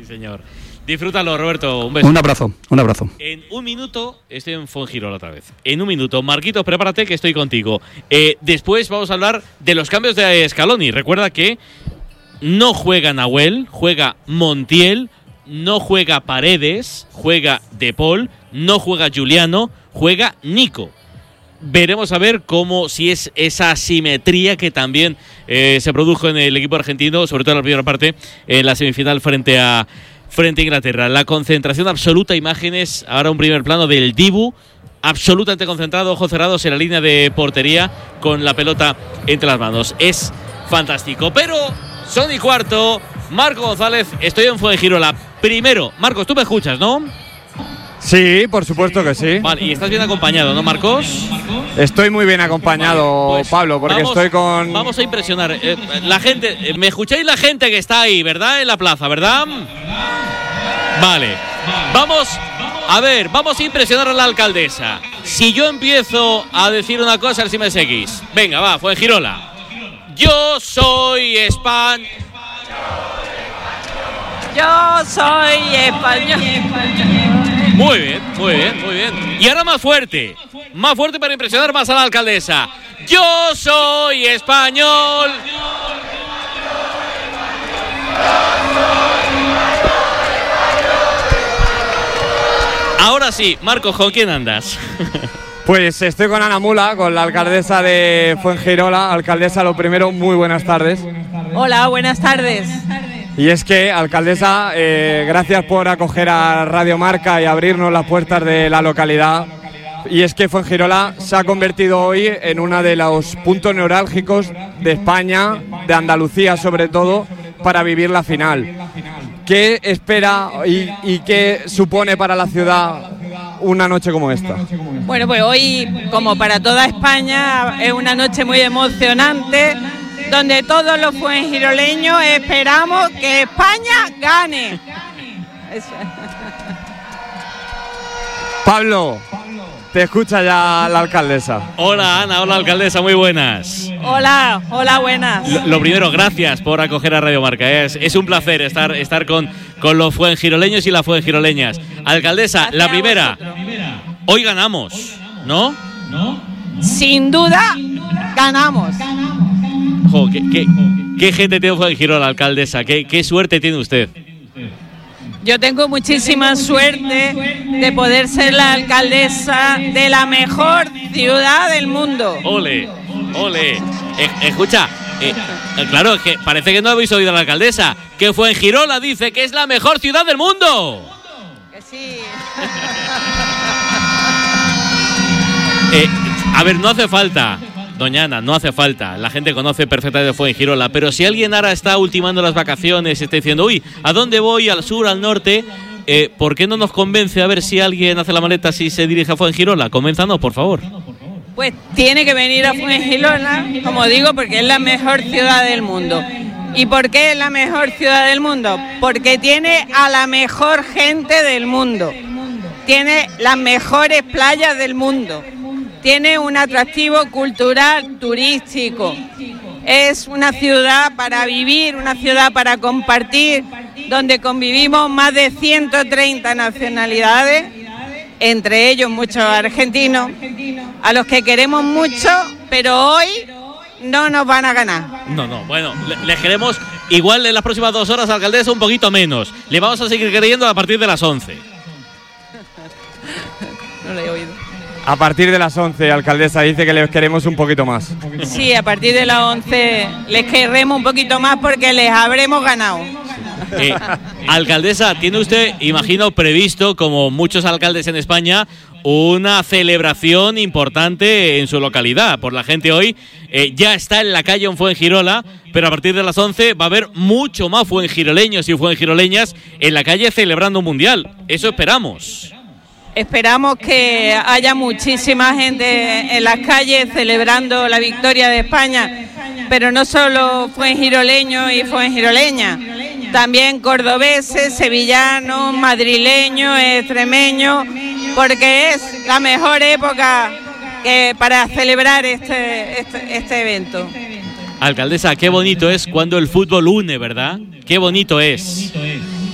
Sí, señor. Disfrútalo, Roberto. Un beso. Un abrazo. En un minuto estoy en Fuengirola otra vez. En un minuto. Marquitos, prepárate que estoy contigo. Después vamos a hablar de los cambios de Scaloni. Recuerda que no juega Nahuel, juega Montiel, no juega Paredes, juega De Paul, no juega Giuliano, juega Nico. Veremos a ver si es esa asimetría que también se produjo en el equipo argentino, sobre todo en la primera parte, en la semifinal frente a Inglaterra. La concentración absoluta, imágenes, ahora un primer plano del Dibu, absolutamente concentrado, ojos cerrados en la línea de portería, con la pelota entre las manos. Es fantástico, pero son y cuarto, Marco González, estoy en Fuengirola. Primero, Marcos, tú me escuchas, ¿no? Sí, por supuesto que sí. Vale, y estás bien acompañado, ¿no, Marcos? Estoy muy bien acompañado, pues, Pablo, porque estoy con... Vamos a impresionar. La gente, ¿me escucháis la gente que está ahí, verdad? En la plaza, ¿verdad? Vale. Vamos a impresionar a la alcaldesa. Si yo empiezo a decir una cosa, a ver si me seguís. Venga, va, Fuengirola. Yo soy español. Yo soy español. Muy bien. Y ahora más fuerte para impresionar más a la alcaldesa. Yo soy español. Ahora sí, Marcos, ¿con quién andas? Pues estoy con Ana Mula, con la alcaldesa de Fuengirola. Alcaldesa, lo primero, muy buenas tardes. Hola, buenas tardes. Y es que, alcaldesa, gracias por acoger a Radio Marca y abrirnos las puertas de la localidad. Y es que Fuengirola se ha convertido hoy en uno de los puntos neurálgicos de España, de Andalucía sobre todo, para vivir la final. ¿Qué espera y qué supone para la ciudad una noche como esta? Bueno, pues hoy, como para toda España, es una noche muy emocionante, donde todos los fuengiroleños esperamos que España gane. Pablo, te escucha ya la alcaldesa. Hola, Ana, hola, alcaldesa, muy buenas. Hola, buenas. Lo primero, gracias por acoger a Radio Marca. Es un placer estar con los fuengiroleños y las fuengiroleñas. Alcaldesa, gracias. La primera, hoy ganamos, ¿no? Sin duda, ganamos. Jo, ¿qué gente tiene Fuengirola, alcaldesa? ¿Qué suerte tiene usted? Yo tengo muchísima suerte de poder ser la alcaldesa de la mejor ciudad del mundo. ¡Ole! Escucha, claro, es que parece que no habéis oído a la alcaldesa, que Fuengirola dice que es la mejor ciudad del mundo. Que sí. A ver, no hace falta, doña Ana, no hace falta. La gente conoce perfectamente Fuengirola, pero si alguien ahora está ultimando las vacaciones, está diciendo, uy, ¿a dónde voy? ¿Al sur, al norte? ¿Por qué no nos convence a ver si alguien hace la maleta si se dirige a Fuengirola? Convénzanos, por favor. Pues tiene que venir a Fuengirola, como digo, porque es la mejor ciudad del mundo. ¿Y por qué es la mejor ciudad del mundo? Porque tiene a la mejor gente del mundo. Tiene las mejores playas del mundo. Tiene un atractivo cultural, turístico. Es una ciudad para vivir, una ciudad para compartir, donde convivimos más de 130 nacionalidades, entre ellos muchos argentinos, a los que queremos mucho, pero hoy no nos van a ganar. No, bueno, les queremos igual en las próximas 2 horas, alcaldesa, un poquito menos. Le vamos a seguir queriendo a partir de las 11. No lo he oído. A partir de las 11, alcaldesa, dice que les queremos un poquito más. Sí, a partir de las 11 les querremos un poquito más porque les habremos ganado. Alcaldesa, ¿tiene usted, imagino, previsto, como muchos alcaldes en España, una celebración importante en su localidad? Por la gente hoy ya está en la calle en Fuengirola, pero a partir de las 11 va a haber mucho más fuengiroleños y fuengiroleñas en la calle celebrando un mundial. Eso esperamos. Esperamos que haya muchísima gente en las calles celebrando la victoria de España, pero no solo fuengiroleños y fuengiroleñas, también cordobeses, sevillanos, madrileños, extremeños, porque es la mejor época para celebrar este evento. Alcaldesa, qué bonito es cuando el fútbol une, ¿verdad? Qué bonito es.